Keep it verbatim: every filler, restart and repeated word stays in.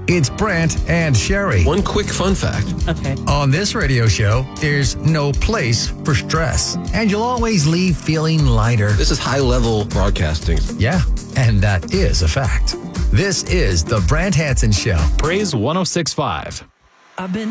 It's Brant and Sherry. One quick fun fact. Okay. On this radio show, there's no place for stress, and you'll always leave feeling lighter. This is high-level broadcasting. Yeah, and that is a fact. This is the Brant Hansen Show. Praise one oh six point five. I've been